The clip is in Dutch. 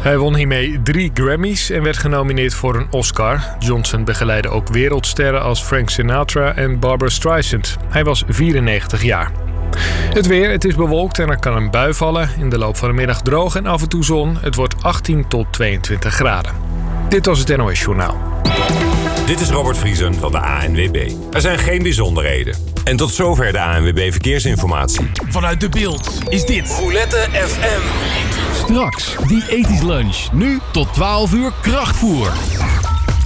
Hij won hiermee 3 Grammys en werd genomineerd voor een Oscar. Johnson begeleidde ook wereldsterren als Frank Sinatra en Barbra Streisand. Hij was 94 jaar. Het weer, het is bewolkt en er kan een bui vallen. In de loop van de middag droog en af en toe zon. Het wordt 18 tot 22 graden. Dit was het NOS Journaal. Dit is Robert Vriesen van de ANWB. Er zijn geen bijzonderheden. En tot zover de ANWB Verkeersinformatie. Vanuit De Bilt is dit Roulette FM. Straks die ethisch lunch. Nu tot 12 uur krachtvoer.